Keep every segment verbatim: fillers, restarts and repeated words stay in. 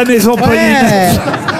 la maison Pauline. Ouais.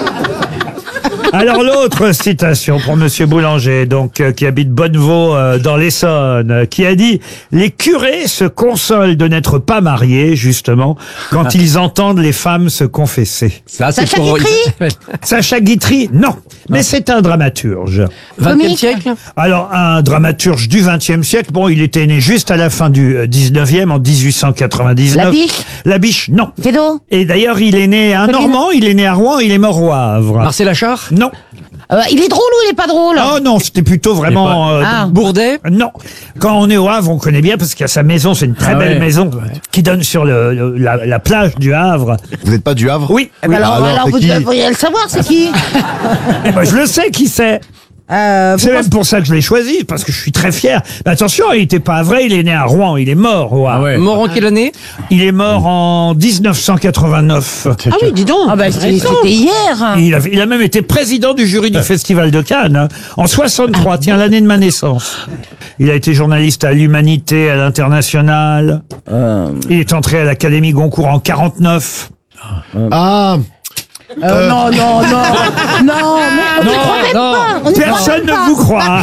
Alors l'autre citation pour Monsieur Boulanger, donc euh, qui habite Bonnevaux euh, dans l'Essonne, euh, qui a dit « Les curés se consolent de n'être pas mariés, justement, quand ils entendent les femmes se confesser. Ça, c'est Sacha pour Guitry ? Isabelle. » Sacha Guitry, non, mais c'est un dramaturge. vingtième Comique. siècle. Alors un dramaturge du vingtième siècle, bon, il était né juste à la fin du euh, dix-neuvième, en dix-huit cent quatre-vingt-dix-neuf. La Biche ? La Biche, non. Fédo ? Et d'ailleurs, il est né un Pauline. Normand, il est né à Rouen, il est mort au Havre. Marcel Achard. Non. Euh, Il est drôle ou il est pas drôle ? Oh non, c'était plutôt vraiment... euh, Ah. Bourdet. Non. Quand on est au Havre, on connaît bien parce qu'il y a sa maison, c'est une très Ah belle ouais. maison qui donne sur le, le- la, la plage du Havre. Vous n'êtes pas du Havre? Oui. Eh ben alors, alors, alors c'est vous qui devriez le savoir, c'est qui ? Eh ben, je le sais qui c'est. Euh, C'est vous même pour ça que je l'ai choisi, parce que je suis très fier. Mais attention, il n'était pas vrai, il est né à Rouen, il est mort au Havre. Mort en quelle année? Il est mort en dix-neuf cent quatre-vingt-neuf. Ah oui, dis donc. Ah bah c'était c'était hier. Il a, il a même été président du jury du Festival de Cannes, hein, en soixante-trois, tiens, l'année de ma naissance. Il a été journaliste à l'Humanité, à l'International. Il est entré à l'Académie Goncourt en quarante-neuf. Ah, Euh, non, non, non, non, mais on n'y croit même non. pas. On n'y Personne croit ne vous croit.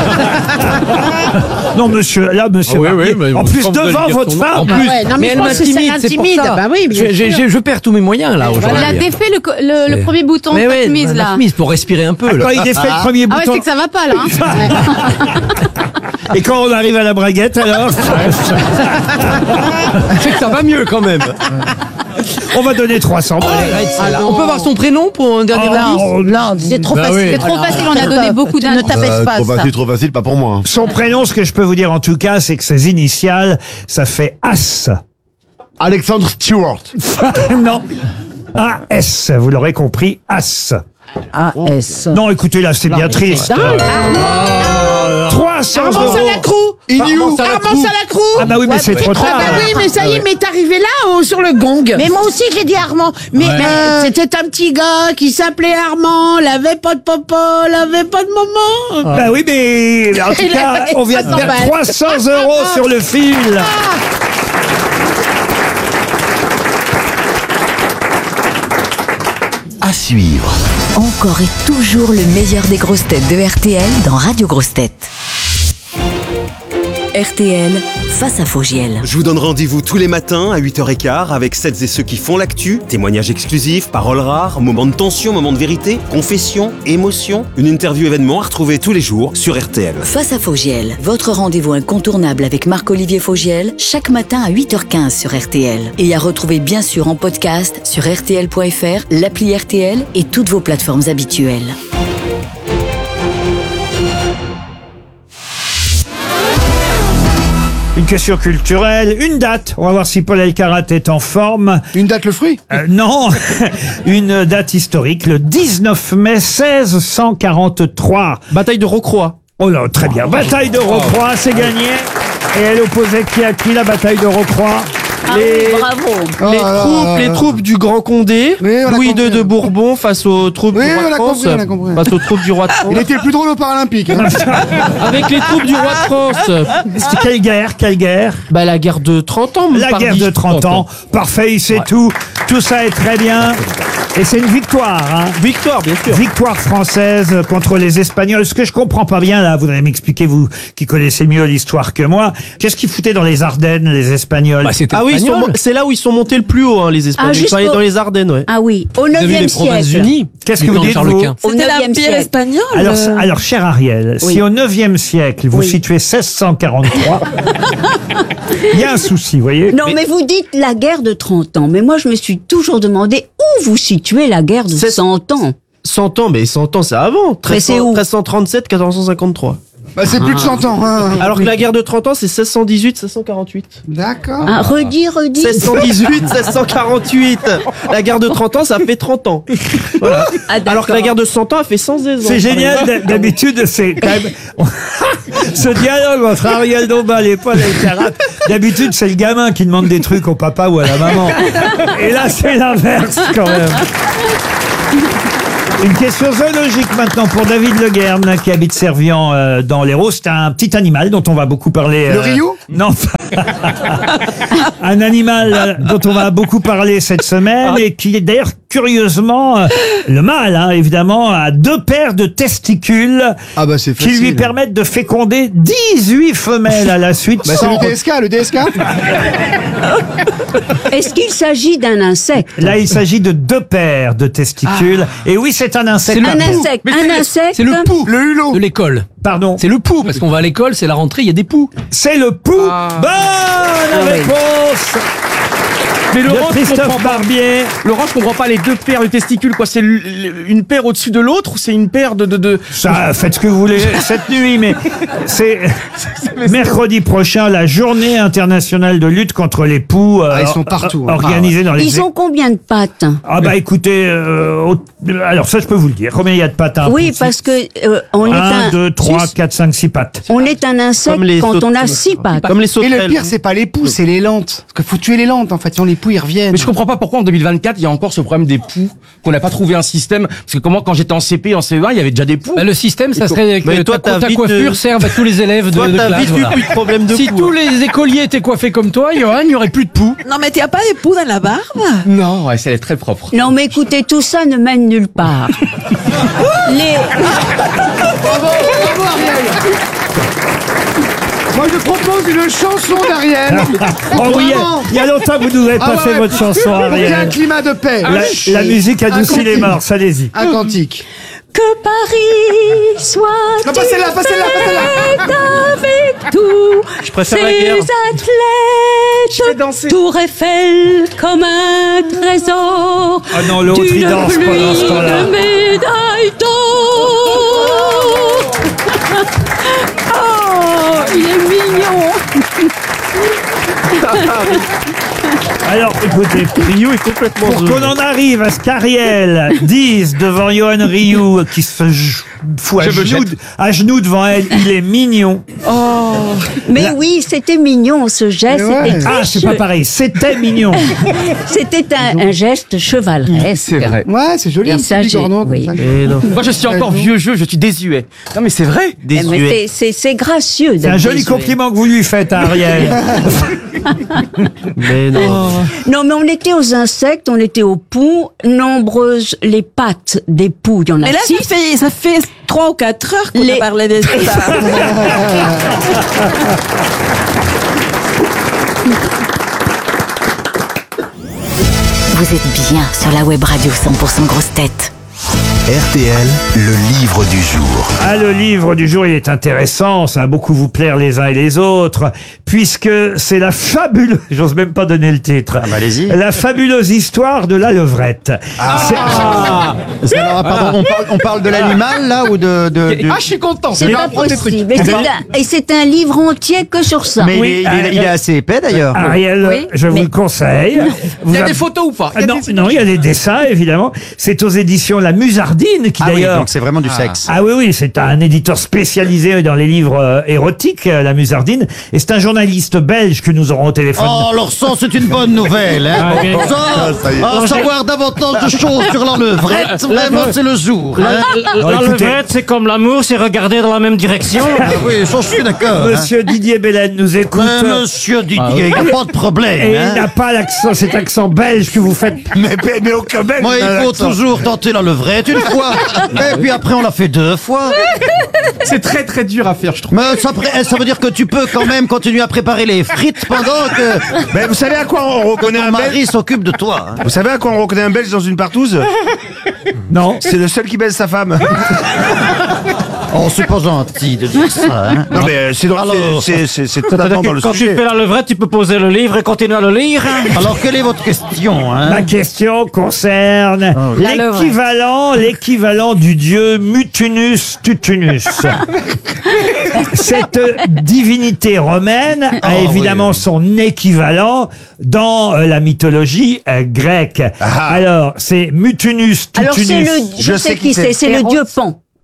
Non, monsieur, là, monsieur Ah oui, Barbier, oui, mais en plus quand vous allez devant dire votre son nom, femme. en Ah plus. ouais, non, mais mais je elle pense que ça m'intimide, c'est pour l'intimide. ça. Bah oui, bien je, je- sûr. je perds tous mes moyens là aujourd'hui. Elle a défait le, co- le, le premier bouton Mais de ouais, chemise la là. chemise pour respirer un peu. Quand Là. il défait le premier Ah ouais, bouton. c'est que ça va pas là. Hein. Et quand on arrive à la braguette, alors C'est que ça va mieux quand même. on va donner trois cents balles. On peut avoir son prénom pour un dernier Oh, indice? oh, Non, c'est trop Bah facile. oui. C'est trop facile, on a donné beaucoup Ne d'indices. t'abaisse euh, pas trop ça. facile, trop facile, pas pour moi. hein. Son prénom, ce que je peux vous dire en tout cas, c'est que ses initiales, ça fait As. Alexandre Stewart. Non. A S, vous l'aurez compris, As. A S. Non, écoutez, là, c'est bien triste. trois cents Armand euros. Salacrou. Inou. Armand Salacrou. Ah bah oui, mais c'est trop Ah tard. bah oui, mais ça y est, mais t'es arrivé là oh, sur le gong. Mais moi aussi j'ai dit Armand. Mais, Mais euh, c'était un petit gars qui s'appelait Armand, il avait pas de papa, il avait pas de maman. Bah oui, mais en tout Il cas, avait on vient de trois cents perdre balles. trois cents euros sur le fil. À suivre. Encore et toujours le meilleur des grosses têtes de R T L dans Radio Grosses Têtes. R T L, face à Fogiel. Je vous donne rendez-vous tous les matins à huit heures quinze avec celles et ceux qui font l'actu, témoignages exclusifs, paroles rares, moments de tension, moments de vérité, confession, émotion, une interview événement à retrouver tous les jours sur R T L. Face à Fogiel, votre rendez-vous incontournable avec Marc-Olivier Fogiel, chaque matin à huit heures quinze sur R T L. Et à retrouver bien sûr en podcast sur R T L point F R, l'appli R T L et toutes vos plateformes habituelles. Une question culturelle, une date. On va voir si Paul Elkarat est en forme. Une date le fruit? Euh, non, une date historique, le dix-neuf mai seize cent quarante-trois. Bataille de Rocroi. Oh là, très bien. Bataille de Rocroi, c'est gagné. Et elle opposait qui à qui, la bataille de Rocroi? Les, bravo. les, Oh là troupes, là les là. troupes du Grand Condé, Oui, on a Louis compris. deux de Bourbon face aux troupes Oui, du roi on de a France. compris, on a compris. Face aux troupes du roi de France. Il était le plus drôle aux Paralympiques. hein. Avec les troupes du roi de France. C'était quelle guerre? Quelle guerre? Bah la guerre de trente ans. La pardi. guerre de trente ans. Parfait, il sait tout. Tout ça est très bien. Et c'est une victoire, hein. Victoire, bien sûr. Victoire française contre les Espagnols. Ce que je comprends pas bien, là, vous allez m'expliquer, vous qui connaissez mieux l'histoire que moi. Qu'est-ce qu'ils foutaient dans les Ardennes, les Espagnols? Bah, c'était ah oui, ils sont mon- c'est là où ils sont montés le plus haut, hein, les Espagnols. Ah, ils juste sont allés au- dans les Ardennes, ouais. Ah oui, au Vous avez neuvième les provinces siècle. unies. Qu'est-ce que du vous temps de dites, Charles vous Quint. Au C'était neuvième l'Empire siècle. espagnol. Alors, euh, alors, cher Ariel, Oui. si au neuvième siècle, vous Oui. situez seize cent quarante-trois, il y a un souci, vous voyez? Non, mais vous dites la guerre de trente ans. Mais moi, je me suis toujours demandé où vous situez la guerre de C'est- cent ans. cent ans, mais cent ans, c'est avant. Mais c'est où treize cent trente-sept, quatorze cent cinquante-trois. Bah, c'est plus de cent ans. Hein. Alors que la guerre de trente ans, c'est seize cent dix-huit, seize cent quarante-huit. D'accord. Ah, redis, redis. seize cent dix-huit, seize cent quarante-huit. La guerre de trente ans, ça fait trente ans. Voilà. Ah, d'accord. Alors que la guerre de cent ans, elle fait cent ans. C'est génial, d'hab- d'habitude, c'est quand même... Ce dialogue entre Ariel Dombal et Paul Elkarat, d'habitude, c'est le gamin qui demande des trucs au papa ou à la maman. Et là, c'est l'inverse, quand même. Une question zoologique maintenant pour David Le Guern, qui habite Servian euh, dans l'Hérault. C'est un petit animal dont on va beaucoup parler. Le euh, Rio? Non. Un animal euh, dont on va beaucoup parler cette semaine et qui est d'ailleurs curieusement, euh, le mâle, hein, évidemment, a deux paires de testicules Ah bah c'est qui facile. lui permettent de féconder dix-huit femelles à la suite. Bah c'est sans- le D S K, le D S K. Est-ce qu'il s'agit d'un insecte? Là, il s'agit de deux paires de testicules. Et oui, c'est un insecte. Un insecte, Mais un c'est- insecte. C'est le pou Le hulot. de l'école. Pardon. C'est le pou, parce qu'on va à l'école, c'est la rentrée, il y a des poux. C'est le pou. Bonne oui. réponse Mais de Laurent, je Christophe comprends pas. Barbier. Laurent, je comprends pas les deux paires de testicules, quoi. C'est l- l- une paire au-dessus de l'autre ou c'est une paire de, de, de... Ça, faites ce que vous voulez cette nuit, mais c'est mercredi prochain, la journée internationale de lutte contre les poux. euh, Ah, ils sont partout, hein. Organisée dans les. Ils ont combien de pattes? Ah bah écoutez, euh, au- alors ça je peux vous le dire. Combien il y a de pattes à un Oui, pou? parce que euh, on est un, un, deux, trois, quatre, cinq, six pattes. on est un insecte Comme les quand on a sauterelles. six pattes. Comme les Et sauterelles. le pire, c'est pas les poux, c'est les lentes. Parce qu'il faut tuer les lentes, en fait. Sinon, les poux, ils reviennent. Mais je comprends pas pourquoi en deux mille vingt-quatre, il y a encore ce problème des poux, qu'on n'a pas trouvé un système. Parce que comment, quand j'étais en C P, en C E un, il y avait déjà des poux. Bah, le système, ça serait que Mais toi, ta, t'as ta vite, coiffure euh, serve à tous les élèves de, Toi, de t'as classe. vite eu voilà. plus de problème de Si poux, tous hein. les écoliers étaient coiffés comme toi, Johan, il y aurait plus de poux. Non, mais tu n'as pas des poux dans la barbe? Non, ouais, c'est très propre. Non, mais écoutez, tout ça ne mène nulle part. Les... Moi, je propose une chanson d'Ariel. Oh oui, Vraiment. il y a longtemps que vous nous avez Ah pas ouais, fait ouais. votre chanson, Pour qu'il y ait un Ariel. climat de paix. La, la musique adoucit les morses, allez-y. Un cantique. Que Paris soit Non, pas celle-là, pas celle-là, pas celle-là. avec tout. Je préfère la Ces guerre. athlètes, vais danser. Tour Eiffel comme un trésor. Ah non, l'autre, il d'une danse pendant ce pluie temps-là. de médailles d'or. Oh, il est mignon. Alors, écoutez, Rio est complètement pour qu'on en arrive à ce qu'Ariel dise devant Johan Rioux, qui se j- fout à Je me genoux, jette. à genoux devant elle, il est mignon. Mais La- oui, c'était mignon ce geste. Mais ouais. C'était Ah, très c'est pas che- pareil, c'était mignon. C'était un, un geste chevaleresque. C'est vrai. Ouais, c'est joli. Et un ça, petit j'ai- bigorneau, comme oui. ça. Moi, je suis encore vieux jeu, je suis désuet. Non, mais c'est vrai. Mais c'est- c'est c'est gracieux C'est d'être un joli désuet. compliment que vous lui faites à Ariel. Mais non. Non, mais on était aux insectes, on était aux poux. Nombreuses les pattes des poux, il y en a Mais là, six. ça fait, ça fait trois ou quatre heures qu'on Les- a parlé de ça. Vous êtes bien sur la web radio cent pour cent grosses têtes. R T L, le livre du jour. Ah, le livre du jour, il est intéressant, ça va beaucoup vous plaire les uns et les autres, puisque c'est la fabuleuse, j'ose même pas donner le titre, allez-y. la fabuleuse histoire de la levrette. C'est- Alors, pardon, on parle, on parle de l'animal, là, ou de... de, du- Ah, je suis content. C'est Mais pas apprends des trucs. possible. Et c'est un- Et c'est un livre entier que sur ça. Mais Oui, il, est, il est- il est Ariel- assez épais, d'ailleurs. Ariel, Oui, je vous mais- le conseille. Vous Il y a avez- des photos ou pas? Ah non, non, il y a des dessins, évidemment. C'est aux éditions La Musardine, qui Ah oui, d'ailleurs... donc c'est vraiment du sexe. Ah oui, oui, c'est un éditeur spécialisé dans les livres euh, érotiques, euh, La Musardine. Et c'est un journaliste belge que nous aurons au téléphone. Oh, alors ça, c'est une bonne nouvelle. Hein. Ça, à savoir davantage de choses sur la levrette, vraiment, c'est le jour. Hein. Alors, écoutez, c'est comme l'amour, c'est regarder dans la même direction. Ah oui, ça, je suis d'accord. hein. Monsieur Didier Bellen nous écoute. Mais monsieur Didier, il n'y a pas de problème. Et hein. il n'a pas l'accent, cet accent belge que vous faites. Mais, mais, mais aucun belge. Moi, il faut toujours tenter la levrette une fois. Et puis après, on l'a fait deux fois. C'est très très dur à faire, je trouve. Mais ça, pré- ça veut dire que tu peux quand même continuer à préparer les frites pendant que Mais vous savez à quoi on reconnaît ton un Belge mari s'occupe de toi. hein. Vous savez à quoi on reconnaît un Belge dans une partouze? Non. C'est le seul qui baise sa femme. Oh, c'est pas gentil de dire ça. Hein. Non mais euh, c'est drôle, Alors, c'est- c'est c'est totalement dans le Quand tu sujet. fais la levrette, tu peux poser le livre et continuer à le lire. Alors, quelle est votre question hein Ma question concerne oui. La levrette. l'équivalent, l'équivalent du dieu Mutunus Tutunus. Cette divinité romaine a Oh, évidemment oui. son équivalent dans euh, la mythologie euh, grecque. Ah. Alors, c'est Mutunus Alors Tutunus. c'est le, je, Je sais, sais qui qui c'est, c'est. c'est le dieu Pan.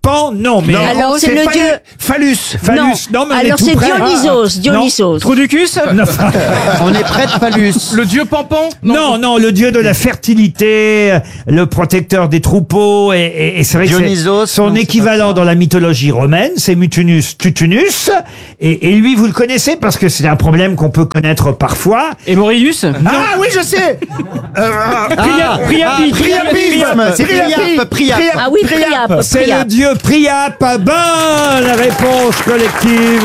Pan, non, mais... Non. Alors, c'est le Phallus. dieu- Phallus. Phallus, non, mais on est Alors tout c'est près. Dionysos, Dionysos. Trou du cul ça Non. On est près de Phallus. Le dieu Pampan. Non, non, le dieu de la fertilité, le protecteur des troupeaux, et, et, et c'est vrai que Dionysos, c'est son non, c'est équivalent dans la mythologie romaine, c'est Mutunus Tutunus, et, et lui, vous le connaissez parce que c'est un problème qu'on peut connaître parfois. Et Morius Ah oui, je sais. Euh, Priap, Priapi, Priapisme, c'est Priap, Priap. Ah oui, Priap, C'est le Priap. dieu Priap. Bonne réponse collective.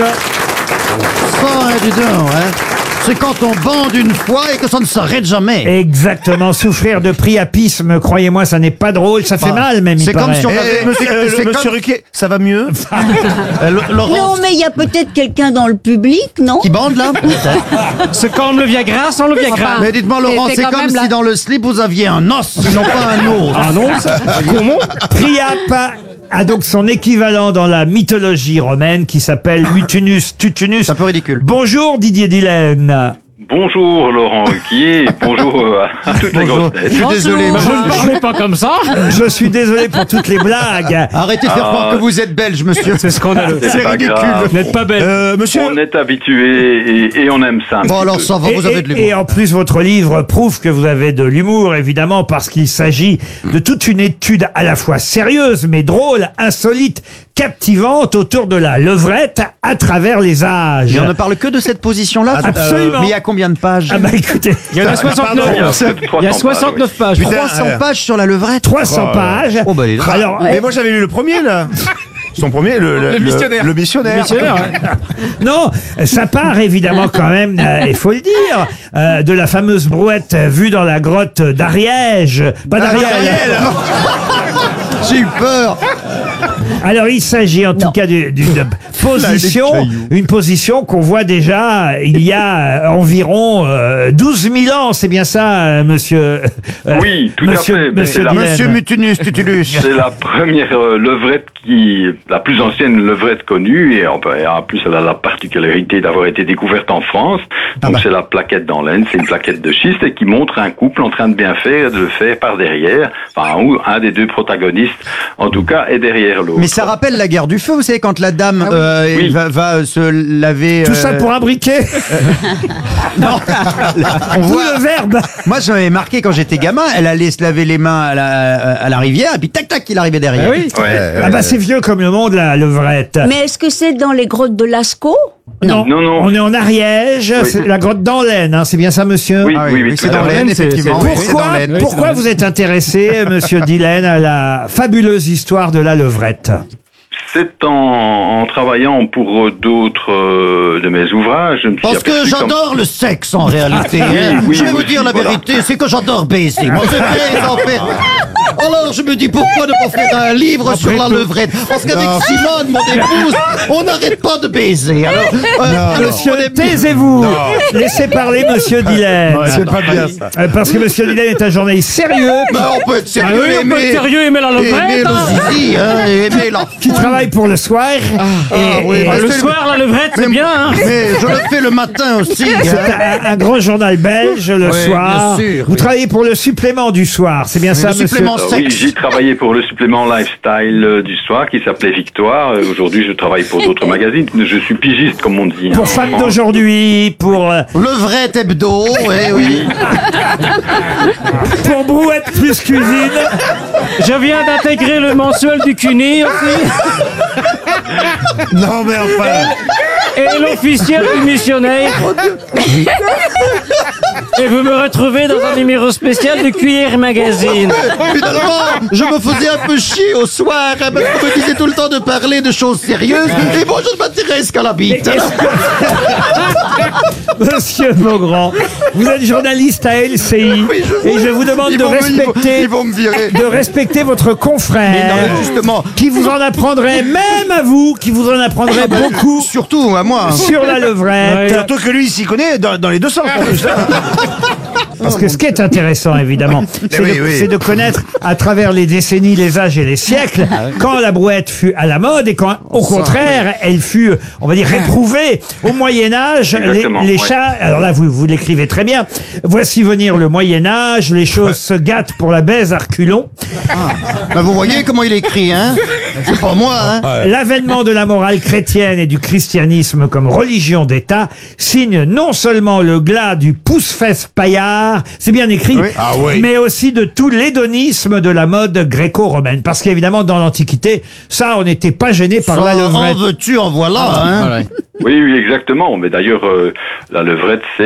Ça, hein, dis donc, hein. C'est quand on bande une fois et que ça ne s'arrête jamais. Exactement, souffrir de priapisme, croyez-moi, ça n'est pas drôle, ça fait Bah, mal même, il c'est comme paraît. si on eh, avait- monsieur, euh, c'est monsieur comme- Ruquier, ça va mieux? Euh, Lo- Laurent, Non, mais il y a peut-être quelqu'un dans le public, non? qui bande là. C'est comme le Viagra sans le Viagra. Mais dites-moi, Laurent, c'est c'est quand comme même si là. dans le slip vous aviez un os, non pas un os. Ah non ça Comment Priap a donc son équivalent dans la mythologie romaine qui s'appelle Mutunus Tutunus. C'est un peu ridicule. Bonjour Didier Dillène. Bonjour Laurent Ruquier, bonjour euh, à toutes les grosses têtes. Je suis désolé. Bah, je ne monsieur. parlais pas comme ça. Je suis désolé pour toutes les blagues. Arrêtez de faire Ah. croire que vous êtes belge, monsieur. C'est scandaleux. C'est pas grave. Vous n'êtes pas belle. Euh, monsieur, On est habitué et, et on aime ça. un Bon, petit alors peu. ça va, vous Et, avez de et- l'humour. et en plus, votre livre prouve que vous avez de l'humour, évidemment, parce qu'il s'agit de toute une étude à la fois sérieuse, mais drôle, insolite, captivante autour de la levrette à travers les âges. Et on ne parle que de cette position-là. Absolument. Mais il y a combien de pages Ah bah écoutez, Il y en a soixante-neuf. Il y a plus de trois Il y a cents soixante-neuf pages. Putain, trois cents euh, pages sur la levrette. trois cents pages. Oh, bah, les- Alors, mais moi j'avais lu le premier là. Son premier, le, le, Le missionnaire. Le, missionnaire. Missionnaire, ouais. non, ça part évidemment quand même, euh, il faut le dire, euh, de la fameuse brouette vue dans la grotte d'Ariège. Pas d'Ariel. J'ai eu peur. Alors il s'agit en tout cas du- d'une position, une position qu'on voit déjà il y a euh, environ euh, douze mille ans, c'est bien ça, euh, monsieur euh, Oui, tout monsieur, à fait. Mais monsieur c'est la, Dillène. Monsieur Mutunus Tutulus. c'est la première euh, levrette qui, la plus ancienne levrette connue, et en, et en plus elle a la particularité d'avoir été découverte en France. Donc c'est la plaquette dans l'Aisne, c'est une plaquette de schiste et qui montre un couple en train de bien faire et de le faire par derrière. Enfin, ou un des deux protagonistes, en tout cas, est derrière l'autre. Mais ça rappelle la guerre du feu, vous savez, quand la dame euh, Oui. va, va se laver. Tout euh, ça pour un briquet. Non. On D'où voit. le verbe. Moi, j'avais marqué quand j'étais gamin, elle allait se laver les mains à la, à la rivière, et puis tac tac, il arrivait derrière. Ah oui. Ouais. Ah bah c'est vieux comme le monde la levrette. Mais est-ce que c'est dans les grottes de Lascaux? Non. Non, non. On est en Ariège, Oui. c'est la grotte dans l'Aisne, hein, c'est bien ça monsieur Oui, Ah oui, oui, c'est tout à dans fait. l'Aisne, c'est- effectivement. c'est- Oui, c'est Pourquoi, dans l'Aisne. pourquoi vous êtes intéressé, monsieur Dillène, à la fabuleuse histoire de la levrette? C'est en, en travaillant pour euh, d'autres euh, de mes ouvrages. Je me suis Parce que aperçu comme- j'adore le sexe en réalité. hein. oui, je vais oui, vous dire la voilà. vérité, c'est que j'adore baiser. Moi, je baise en fait. Alors je me dis pourquoi ne pas faire un livre sur la levrette? Parce qu'avec Simone, mon épouse, on n'arrête pas de baiser. Alors, euh, Monsieur, on est- taisez-vous. Laissez parler monsieur Dillène. C'est pas bien ça. Euh, Parce que monsieur Dillène est un journaliste sérieux Bah, on peut être Ah sérieux, oui, on peut être aimer, sérieux, aimer la aimer levrette. hein. le zizi, hein, et aimer la... qui travaille pour le soir. et, oui, et- parce Le que- soir, la levrette, c'est bien. Hein. Mais je le fais le matin aussi. c'est hein. un, un grand journal belge le Oui, soir. bien sûr, Vous oui. travaillez pour le supplément du soir, c'est bien ça, le monsieur? supplément Euh, oui, sexe. j'ai travaillé pour le supplément lifestyle euh, du soir qui s'appelait Victoire. Euh, Aujourd'hui, je travaille pour d'autres magazines. Je suis pigiste, comme on dit. Pour hein, Femmes en- d'aujourd'hui, pour euh, Levrette hebdo, oui, oui. pour Brouette plus cuisine. Je viens d'intégrer le mensuel du Cuny aussi. Non mais enfin. Et l'officiel du missionnaire. Et vous me retrouvez dans un numéro spécial de Cuillère Magazine. Finalement, je me faisais un peu chier au soir, hein, parce qu'on me disait tout le temps de parler de choses sérieuses, et moi je ne m'intéresse qu'à la bite. Monsieur Beaugrand, vous êtes journaliste à L C I Oui, je- et je vous demande Ils de vont me- ils vont- respecter, ils vont me virer. de respecter votre confrère, Mais non, mais justement, qui vous en apprendrait, même à vous, qui vous en apprendrait beaucoup surtout à moi. hein. sur la levrette. Ouais. Surtout que lui, il s'y connaît dans, dans les deux sens. en plus, hein. Parce que ce qui est intéressant, évidemment, c'est oui, de, oui. c'est de connaître à travers les décennies, les âges et les siècles, quand la brouette fut à la mode et quand, au contraire, elle fut, on va dire, réprouvée. Au Moyen-Âge, les, Exactement, les ouais. chats, alors là, vous, vous l'écrivez très bien, voici venir le Moyen-Âge, les choses se gâtent pour la baise à reculons. Ben, vous voyez comment il écrit, hein? C'est pas moi, hein? L'avènement de la morale chrétienne et du christianisme comme religion d'État signe non seulement le glas du pouce-fesse paillard, c'est bien écrit, Oui. Ah oui. mais aussi de tout l'hédonisme de la mode gréco-romaine. Parce qu'évidemment, dans l'Antiquité, ça, on n'était pas gêné par la En levrette. veux-tu, en voilà, hein? Voilà. Oui, oui, exactement. Mais d'ailleurs, euh, la levrette, c'est